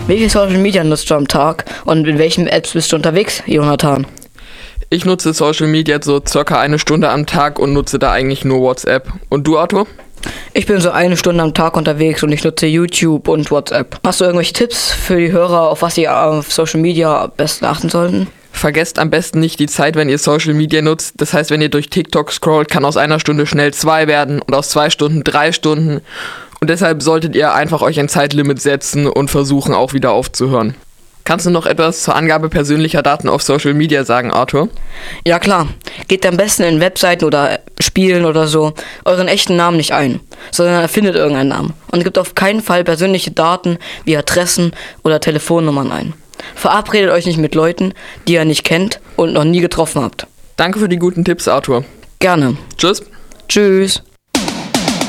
Welche Social Media nutzt du am Tag und in welchen Apps bist du unterwegs, Jonathan? Ich nutze Social Media so circa 1 Stunde am Tag und nutze da eigentlich nur WhatsApp. Und du, Arthur? Ich bin so 1 Stunde am Tag unterwegs und ich nutze YouTube und WhatsApp. Hast du irgendwelche Tipps für die Hörer, auf was sie auf Social Media am besten achten sollten? Vergesst am besten nicht die Zeit, wenn ihr Social Media nutzt. Das heißt, wenn ihr durch TikTok scrollt, kann aus 1 Stunde schnell 2 werden und aus 2 Stunden 3 Stunden. Und deshalb solltet ihr einfach euch ein Zeitlimit setzen und versuchen auch wieder aufzuhören. Kannst du noch etwas zur Angabe persönlicher Daten auf Social Media sagen, Arthur? Ja klar, gebt am besten in Webseiten oder Spielen oder so euren echten Namen nicht ein, sondern erfindet irgendeinen Namen und gebt auf keinen Fall persönliche Daten wie Adressen oder Telefonnummern ein. Verabredet euch nicht mit Leuten, die ihr nicht kennt und noch nie getroffen habt. Danke für die guten Tipps, Arthur. Gerne. Tschüss. Tschüss.